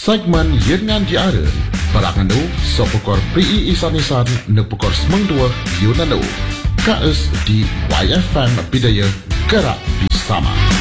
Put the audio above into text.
Segmen Yengan Diara Peranganu Sopokor PI Isanisan Nepukor Semang 2 Yunanu Kaes di YFM Bidaya Gerak Bersama.